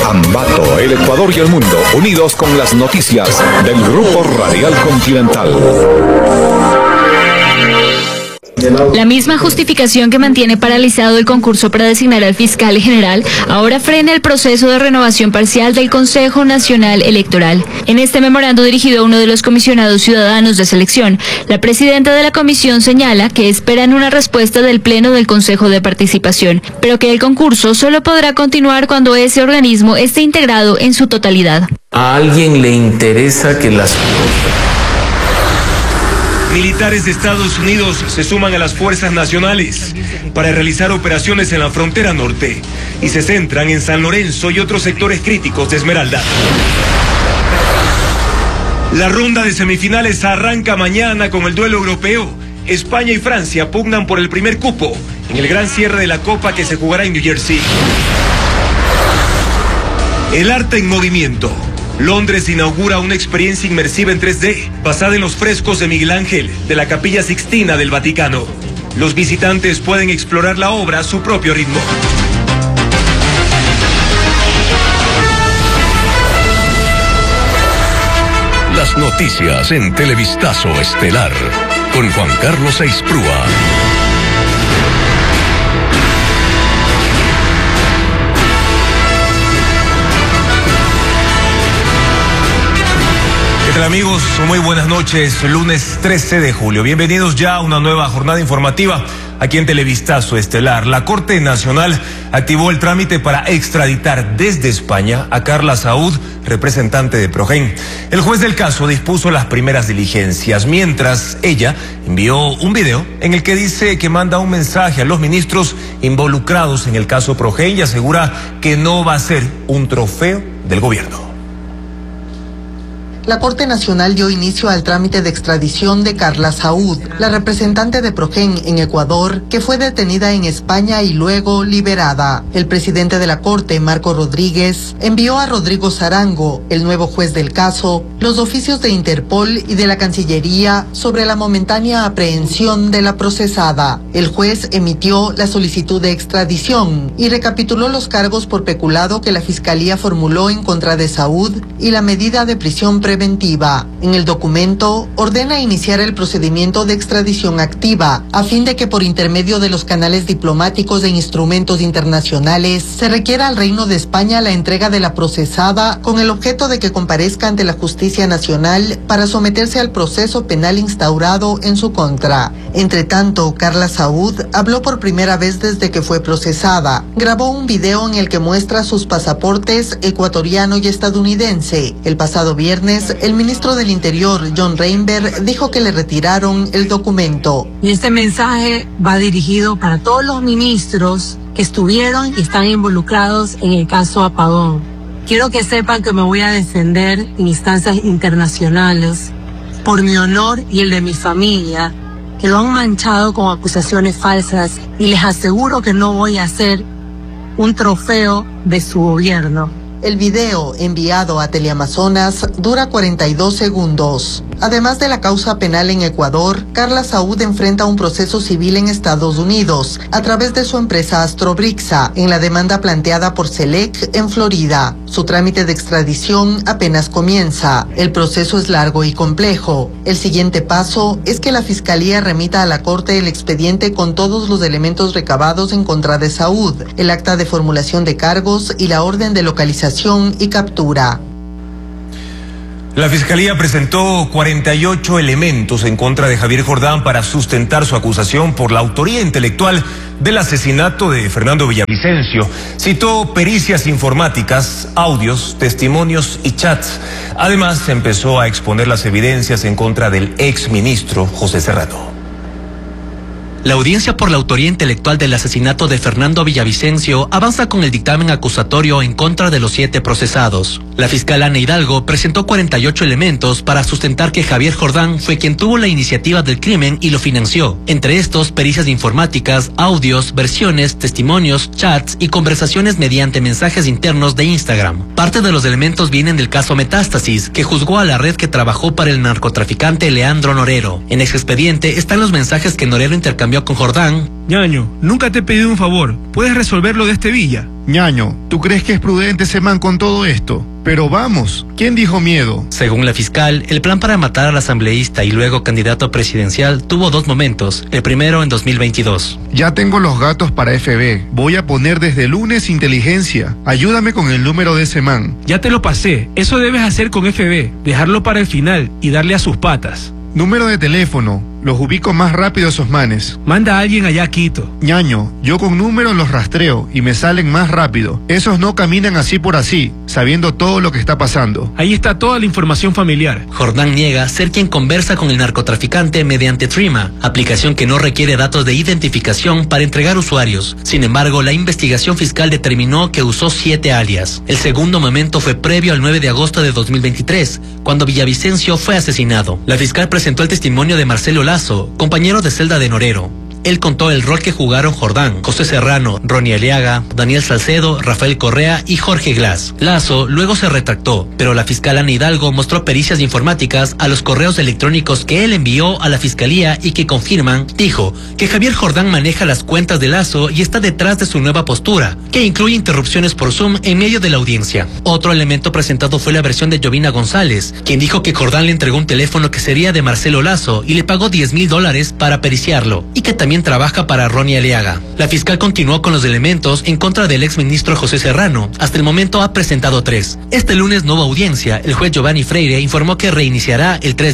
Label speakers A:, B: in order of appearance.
A: Ambato, el Ecuador y el mundo, unidos con las noticias del Grupo Radial Continental.
B: La misma justificación que mantiene paralizado el concurso para designar al fiscal general ahora frena el proceso de renovación parcial del Consejo Nacional Electoral. En este memorando dirigido a uno de los comisionados ciudadanos de selección, la presidenta de la comisión señala que esperan una respuesta del Pleno del Consejo de Participación, pero que el concurso solo podrá continuar cuando ese organismo esté integrado en su totalidad.
C: ¿A alguien le interesa que las...
D: Militares de Estados Unidos se suman a las fuerzas nacionales para realizar operaciones en la frontera norte y se centran en San Lorenzo y otros sectores críticos de Esmeralda. La ronda de semifinales arranca mañana con el duelo europeo. España y Francia pugnan por el primer cupo en el gran cierre de la Copa que se jugará en New Jersey. El arte en movimiento. Londres inaugura una experiencia inmersiva en 3D, basada en los frescos de Miguel Ángel, de la Capilla Sixtina del Vaticano. Los visitantes pueden explorar la obra a su propio ritmo.
E: Las noticias en Televistazo Estelar, con Juan Carlos Aisprúa.
D: Hola amigos, muy buenas noches, lunes 13 de julio. Bienvenidos ya a una nueva jornada informativa aquí en Televistazo Estelar. La Corte Nacional activó el trámite para extraditar desde España a Carla Saúd, representante de Progen. El juez del caso dispuso las primeras diligencias, mientras ella envió un video en el que dice que manda un mensaje a los ministros involucrados en el caso Progen y asegura que no va a ser un trofeo del gobierno.
F: La Corte Nacional dio inicio al trámite de extradición de Carla Saúd, la representante de Progen en Ecuador, que fue detenida en España y luego liberada. El presidente de la Corte, Marco Rodríguez, envió a Rodrigo Zarango, el nuevo juez del caso, los oficios de Interpol y de la Cancillería sobre la momentánea aprehensión de la procesada. El juez emitió la solicitud de extradición y recapituló los cargos por peculado que la Fiscalía formuló en contra de Saúd y la medida de prisión preventiva. En el documento ordena iniciar el procedimiento de extradición activa a fin de que por intermedio de los canales diplomáticos e instrumentos internacionales se requiera al Reino de España la entrega de la procesada con el objeto de que comparezca ante la justicia nacional para someterse al proceso penal instaurado en su contra. Entre tanto, Carla Saúd habló por primera vez desde que fue procesada. Grabó un video en el que muestra sus pasaportes ecuatoriano y estadounidense. El pasado viernes, el ministro del Interior, John Reinberg, dijo que le retiraron el documento.
G: Y este mensaje va dirigido para todos los ministros que estuvieron y están involucrados en el caso Apagón. Quiero que sepan que me voy a defender en instancias internacionales por mi honor y el de mi familia, que lo han manchado con acusaciones falsas, y les aseguro que no voy a ser un trofeo de su gobierno.
F: El video enviado a Teleamazonas dura 42 segundos. Además de la causa penal en Ecuador, Carla Saúd enfrenta un proceso civil en Estados Unidos a través de su empresa Astrobrixa en la demanda planteada por Selec en Florida. Su trámite de extradición apenas comienza. El proceso es largo y complejo. El siguiente paso es que la Fiscalía remita a la Corte el expediente con todos los elementos recabados en contra de Saúd, el acta de formulación de cargos y la orden de localización y captura.
D: La Fiscalía presentó 48 elementos en contra de Javier Jordán para sustentar su acusación por la autoría intelectual del asesinato de Fernando Villavicencio. Citó pericias informáticas, audios, testimonios y chats. Además, empezó a exponer las evidencias en contra del exministro José Serrano.
H: La audiencia por la autoría intelectual del asesinato de Fernando Villavicencio avanza con el dictamen acusatorio en contra de los 7 procesados. La fiscal Ana Hidalgo presentó 48 elementos para sustentar que Javier Jordán fue quien tuvo la iniciativa del crimen y lo financió. Entre estos, pericias informáticas, audios, versiones, testimonios, chats y conversaciones mediante mensajes internos de Instagram. Parte de los elementos vienen del caso Metástasis, que juzgó a la red que trabajó para el narcotraficante Leandro Norero. En ese expediente están los mensajes que Norero intercambió reunió con Jordán.
I: Ñaño, nunca te he pedido un favor. ¿Puedes resolverlo de este Villa?
J: Ñaño, ¿tú crees que es prudente ese man con todo esto? Pero vamos, ¿quién dijo miedo?
H: Según la fiscal, el plan para matar al asambleísta y luego candidato presidencial tuvo 2 momentos, el primero en 2022.
J: Ya tengo los gatos para FB, voy a poner desde lunes inteligencia, ayúdame con el número de ese man.
I: Ya te lo pasé, eso debes hacer con FB, dejarlo para el final y darle a sus patas.
J: Número de teléfono, los ubico más rápido esos manes.
I: Manda a alguien allá a Quito.
J: Ñaño, yo con números los rastreo y me salen más rápido. Esos no caminan así por así, sabiendo todo lo que está pasando.
I: Ahí está toda la información familiar.
H: Jordán niega ser quien conversa con el narcotraficante mediante Trima, aplicación que no requiere datos de identificación para entregar usuarios. Sin embargo, la investigación fiscal determinó que usó 7 alias. El segundo momento fue previo al 9 de agosto de 2023, cuando Villavicencio fue asesinado. La fiscal presentó el testimonio de Marcelo Lazo, compañero de celda de Norero. Él contó el rol que jugaron Jordán, José Serrano, Ronnie Aliaga, Daniel Salcedo, Rafael Correa y Jorge Glass. Lazo luego se retractó, pero la fiscal Ana Hidalgo mostró pericias informáticas a los correos electrónicos que él envió a la fiscalía y que confirman, dijo, que Javier Jordán maneja las cuentas de Lazo y está detrás de su nueva postura, que incluye interrupciones por Zoom en medio de la audiencia. Otro elemento presentado fue la versión de Jovina González, quien dijo que Jordán le entregó un teléfono que sería de Marcelo Lazo y le pagó $10,000 para periciarlo, y que también trabaja para Ronnie Aliaga. La fiscal continuó con los elementos en contra del exministro José Serrano. Hasta el momento ha presentado 3. Este lunes, nueva audiencia. El juez Giovanni Freire informó que reiniciará el 3 de